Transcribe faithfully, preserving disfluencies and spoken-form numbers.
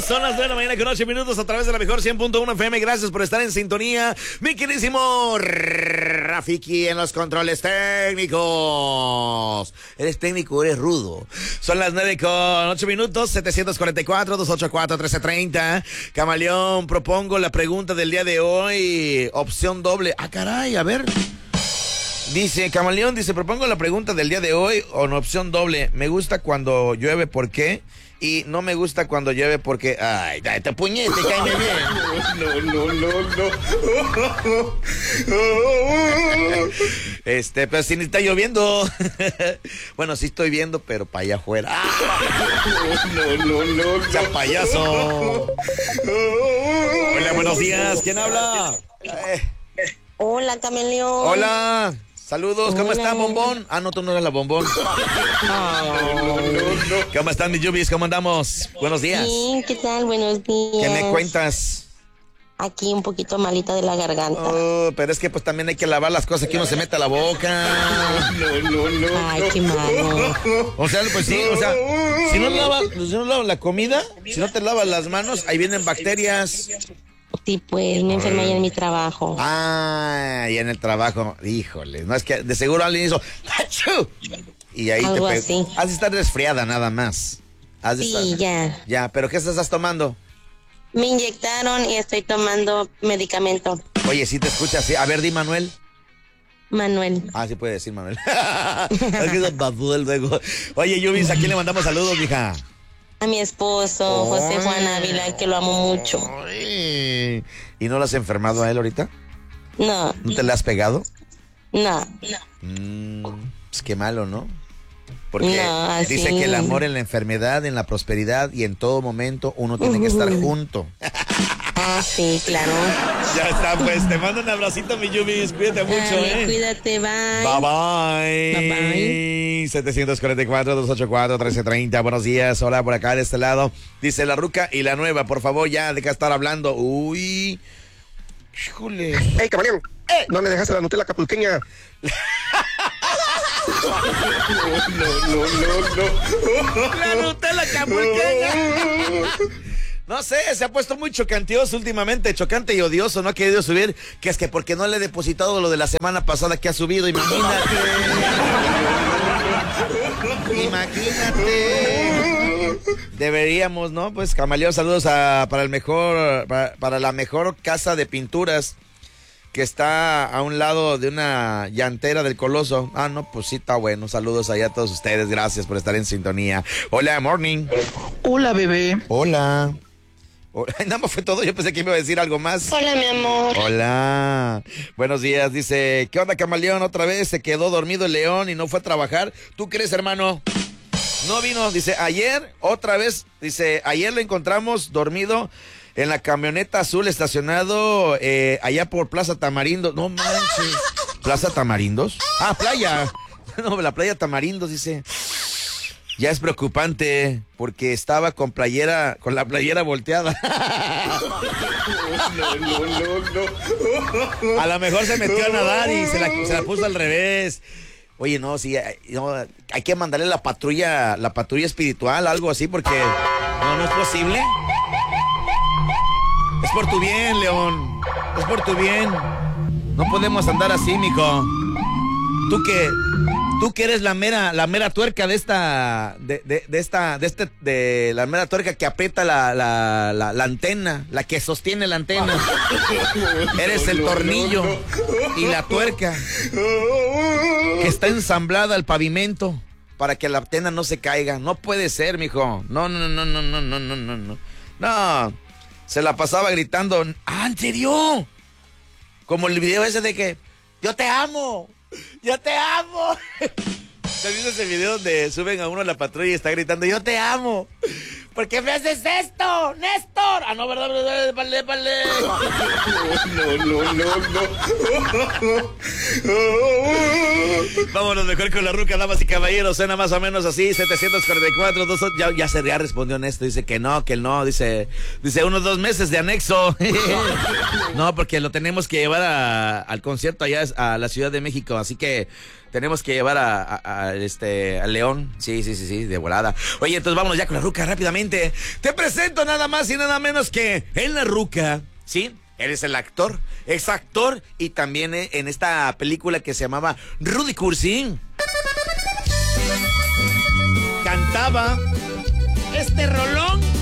Son las nueve de la mañana con ocho minutos a través de la mejor cien punto uno F M. Gracias por estar en sintonía. Mi queridísimo Rafiki en los controles técnicos. ¿Eres técnico o eres rudo? Son las nueve con ocho minutos, setecientos cuarenta y cuatro, doscientos ochenta y cuatro, trece treinta. Camaleón, propongo la pregunta del día de hoy. Opción doble. Ah, caray, a ver. Dice, Camaleón, dice, propongo la pregunta del día de hoy en opción doble. Me gusta cuando llueve, ¿por qué? Y no me gusta cuando llueve porque... Ay, te puñete, cállame bien. No, no, no, no. Este, pero si ni está lloviendo. Bueno, sí estoy viendo, pero para allá afuera. No, no, no, no. ¡Sea payaso! Hola, buenos días. ¿Quién habla? Eh. Hola, Camaleón. Hola. Saludos, ¿cómo Hola. está, bombón? Ah, no, tú no eres la bombón. Oh. ¿Cómo están, mis Yubis? ¿Cómo andamos? Buenos días. Sí, ¿qué tal? Buenos días. ¿Qué me cuentas? Aquí un poquito malita de la garganta. Oh, pero es que pues también hay que lavar las cosas que uno se mete a la boca. No, no, no. Ay, qué malo. O sea, pues sí, o sea, si no lavas, si no lavas la comida, si no te lavas las manos, ahí vienen bacterias. Sí, pues me enfermé allá en mi trabajo. Ah, y en el trabajo, híjole, no es que de seguro alguien hizo ¡achú! Y ahí Algo te pe- así. Has de estar resfriada nada más. Has de Sí, estar- ya. Ya, pero ¿qué estás tomando? Me inyectaron y estoy tomando medicamento. Oye, sí te escuchas, sí. A ver, di Manuel. Manuel. Ah, sí puede decir Manuel. Es que es babuel luego. Oye, Yubis, ¿a quién le mandamos saludos, mija? A mi esposo, José Juan Ávila, que lo amo mucho. Ay. ¿Y no lo has enfermado a él ahorita? No, ¿No te le has pegado? no. Mm, pues qué malo, ¿no? Porque No, así. dice que el amor en la enfermedad, en la prosperidad y en todo momento uno tiene que estar junto. Ah, sí, claro. Ya está, pues te mando un abracito, mi Yubis. Cuídate mucho, Dale, ¿eh? cuídate, bye. Bye bye. Bye bye. setecientos cuarenta y cuatro, doscientos ochenta y cuatro, trece treinta. Buenos días. Hola, por acá de este lado. Dice la ruca y la nueva. Por favor, ya deja de estar hablando. Uy. Híjole. ¡Ey, Camaleón! ¿No le dejaste la Nutella capulqueña? No, no, no, no. La Nutella capulqueña. No sé, se ha puesto muy chocantioso últimamente, chocante y odioso, no ha querido subir, que es que porque no le he depositado lo de la semana pasada que ha subido, imagínate. Imagínate. Deberíamos, ¿no? Pues Camaleón, saludos a, para el mejor, para, para la mejor casa de pinturas que está a un lado de una llantera del Coloso. Ah, no, pues sí, está bueno. Saludos allá a todos ustedes, gracias por estar en sintonía. Hola, morning. Hola, bebé. Hola. Hola. Nada más fue todo, yo pensé que me iba a decir algo más. Hola, mi amor. Hola. Buenos días, dice, ¿qué onda, Camaleón? Otra vez se quedó dormido el león y no fue a trabajar. ¿Tú crees, hermano? No vino, dice, ayer, otra vez, dice, ayer lo encontramos dormido en la camioneta azul estacionado eh, allá por Plaza Tamarindo. No manches. ¿Plaza Tamarindos? Ah, playa. No, la playa Tamarindos, dice. Ya es preocupante porque estaba con playera, con la playera volteada. No, no, no, no. A lo mejor se metió a nadar y se la, se la puso al revés. Oye, no, sí, no, hay que mandarle la patrulla, la patrulla espiritual, algo así, porque no, no es posible. Es por tu bien, León. Es por tu bien. No podemos andar así, mijo. Tú que, tú que eres la mera, la mera tuerca de esta, de, de, de esta, de este, de la mera tuerca que aprieta la, la, la, la antena, la que sostiene la antena. Eres el tornillo y la tuerca que está ensamblada al pavimento para que la antena no se caiga. No puede ser, mijo. No, no, no, no, no, no, no, no, no. No. Se la pasaba gritando. ¡Ah, en serio! Como el video ese de que yo te amo. ¡Yo te amo! ¿Has visto ese video donde suben a uno a la patrulla y está gritando yo te amo? ¿Por qué me haces esto, Néstor? Ah, no, verdad, verdad, vale, vale. No, no, no, no. Vámonos mejor con la ruca, damas y caballeros. Suena más o menos así, setecientos cuarenta y cuatro, dos, ya, ya se ya respondió Néstor, dice que no, que no, dice, dice unos dos meses de anexo. No, porque lo tenemos que llevar a, al concierto allá a la Ciudad de México, así que tenemos que llevar a, a, a este a León. Sí, sí, sí, sí, de volada. Oye, entonces vámonos ya con la ruca rápidamente. Exactamente. Te presento nada más y nada menos que en La Ruca, ¿sí? Eres el actor, ex actor y también en esta película que se llamaba Rudy Cursi. Cantaba este rolón